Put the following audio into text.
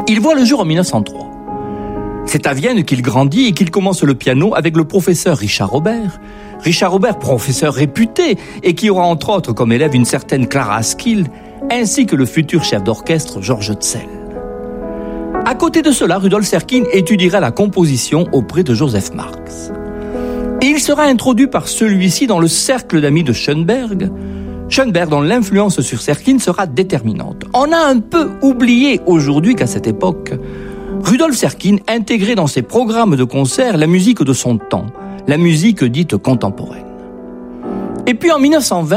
Il voit le jour en 1903. C'est à Vienne qu'il grandit et qu'il commence le piano avec le professeur Richard Robert. Richard Robert, professeur réputé, et qui aura entre autres comme élève une certaine Clara Askill, ainsi que le futur chef d'orchestre Georges Tzell. À côté de cela, Rudolf Serkin étudiera la composition auprès de Joseph Marx. Et il sera introduit par celui-ci dans le cercle d'amis de Schoenberg. Schoenberg, dont l'influence sur Serkin sera déterminante. On a un peu oublié aujourd'hui qu'à cette époque, Rudolf Serkin intégrait dans ses programmes de concert la musique de son temps, la musique dite contemporaine. Et puis en 1920,